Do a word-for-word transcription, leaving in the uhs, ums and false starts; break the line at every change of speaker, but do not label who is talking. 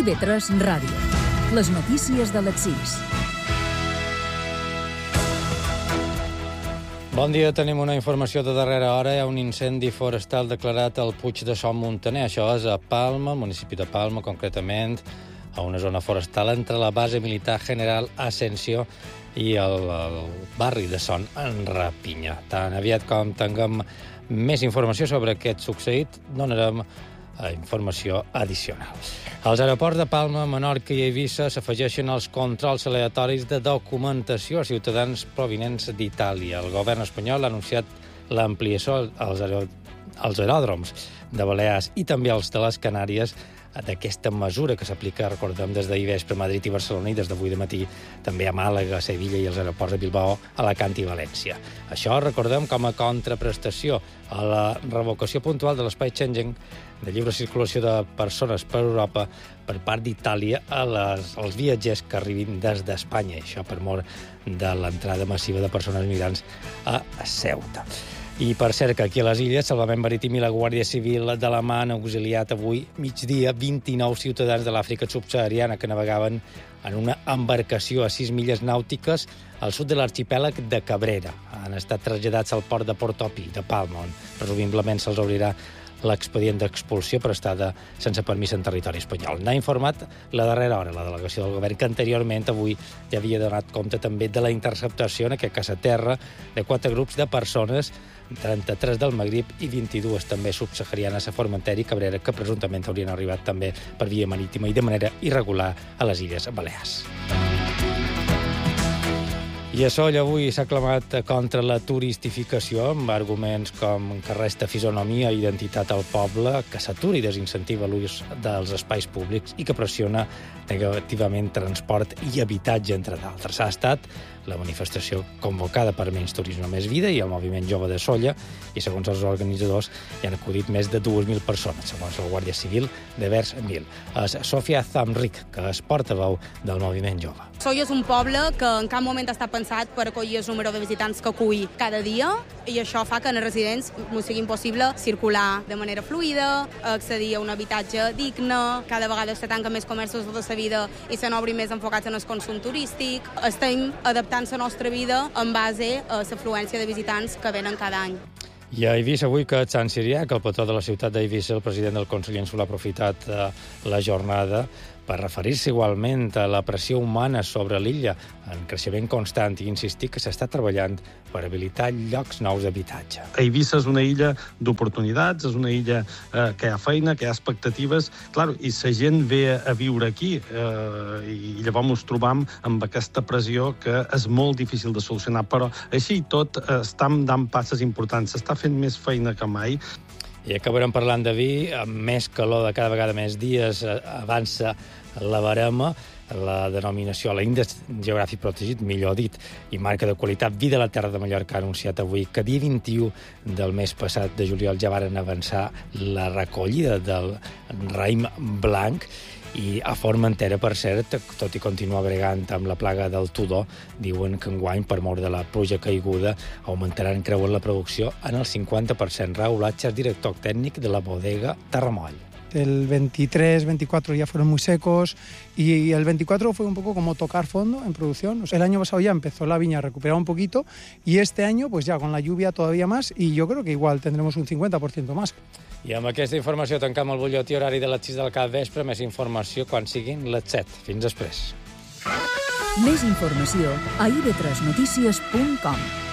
I V tres Ràdio. Les notícies de les sis.
Bon dia, tenim una informació de darrera hora. Hi ha un incendi forestal declarat al Puig de Son Muntaner. Això és a Palma, municipi de Palma, concretament, a una zona forestal entre la base militar General Asensio i el, el barri de Son en Rapinya. Tan aviat com tinguem més informació sobre aquest succeït, donarem eh, informació addicional. Als aeroports de Palma, Menorca i Eivissa s'afegeixen els controls aleatoris de documentació a ciutadans provinents d'Itàlia. El govern espanyol ha anunciat l'ampliació als, aer als aeròdroms de Balears i també als de les Canàries d'aquesta mesura que s'aplica, recordem, des d'ahir vespre a Madrid i Barcelona i des d'avui de matí també a Màlaga, Sevilla i els aeroports de Bilbao, Alacant i València. Això, recordem, com a contraprestació a la revocació puntual de l'espai Schengen de lliure circulació de persones per Europa per part d'Itàlia a les, als viatgers que arribin des d'Espanya. Això per mor de l'entrada massiva de persones migrants a Ceuta. I per cert que aquí a les Illes, Salvament Marítim i la Guàrdia Civil de la Mar han auxiliat avui migdia vint-i-nou ciutadans de l'Àfrica subsahariana que navegaven en una embarcació a sis milles nàutiques al sud de l'arxipèlag de Cabrera. Han estat traslladats al port de Portopí, de Palma, on presumiblement se'ls obrirà l'expedient d'expulsió per estada sense permís en territori espanyol. N'ha informat la darrera hora la delegació del govern, que anteriorment avui ja havia donat compte també de la interceptació, en aquest cas a terra, de quatre grups de persones, trenta-tres del Magrib i vint-i-dues també subsaharianes a Formentera i Cabrera, que presumptament haurien arribat també per via marítima i de manera irregular a les Illes Balears. I a Sóller avui s'ha clamat contra la turistificació amb arguments com que resta fisonomia i identitat al poble, que s'aturi i desincentiva l'ús dels espais públics i que pressiona negativament transport i habitatge, entre d'altres. Ha estat la manifestació convocada per Menys Turisme Més Vida i el Moviment Jove de Sóller, i segons els organitzadors hi han acudit més de dues mil persones, segons la Guàrdia Civil, de vers mil. És Sofia Zamric, que és portaveu del Moviment Jove.
Sóller és un poble que en cap moment està pensat per acollir el número de visitants que acull cada dia, i això fa que en els residents no sigui impossible circular de manera fluida, accedir a un habitatge digne, cada vegada se tanquen més comerços de la vida i se n'obrin més enfocats en el consum turístic. Estem adaptant la nostra vida en base a l'afluència de visitants que venen cada any.
I a Eivissa, avui que és Sant Sirià, que el patró de la ciutat d'Eivissa, el president del Consell Insular, ha aprofitat eh, la jornada per referir-se igualment a la pressió humana sobre l'illa en creixement constant i insistir que s'està treballant per habilitar llocs nous d'habitatge.
Eivissa és una illa d'oportunitats, és una illa eh, que hi ha feina, que hi ha expectatives, clar, i la gent ve a viure aquí eh, i llavors ens trobam amb aquesta pressió que és molt difícil de solucionar, però així i tot eh, estem dant passes importants, s'està fent més feina que mai.
I acabarem parlant de vi, amb més calor de cada vegada més dies, avança la barema, la denominació, l'índex geogràfic protegit, millor dit, i marca de qualitat Vi de la Terra de Mallorca ha anunciat avui que dia vint-i-u del mes passat de juliol ja varen avançar la recollida del raïm blanc, i a Formentera, per cert, tot i continuar bregant amb la plaga del tudor, diuen que enguany, per mort de la pluja caiguda, augmentaran, creuen, la producció en el cinquanta per cent. Raúl Atxas, director tècnic de la bodega Terramoll.
El veintitrés, veinticuatro ya fueron muy secos y el veinticuatro fue un poco como tocar fondo en producción. O sea, el año pasado ya empezó la viña a recuperar un poquito y este año pues ya con la lluvia todavía más y yo creo que igual tendremos un cincuenta por ciento más.
I amb aquesta informació tancam el butlletí horari de les sis del cap vespre. Més informació quan siguin les set. Fins després.
Més informació a i ve tres notícies punt com.